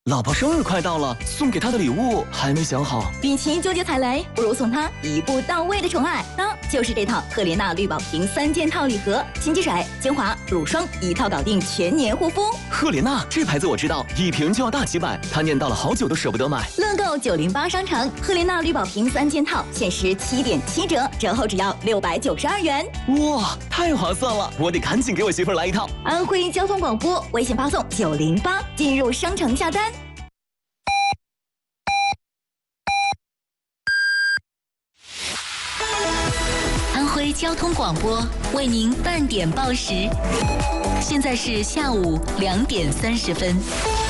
老婆生日快到了，送给她的礼物还没想好。 与其纠结踩雷，不如送她一步到位的宠爱。那就是这套赫莲娜绿宝瓶3件套礼盒，清洁水、精华、乳霜一套搞定，全年护肤。 赫莲娜这牌子我知道，一瓶就要大几百，她念叨了好久都舍不得买。 乐购908商城赫莲娜绿宝瓶3件套限时7.7折，折后只要692元。 哇，太划算了！我得赶紧给我媳妇儿来一套。 安徽交通广播微信发送908进入商城下单。 安徽交通广播为您半点报时，现在是下午2点30分。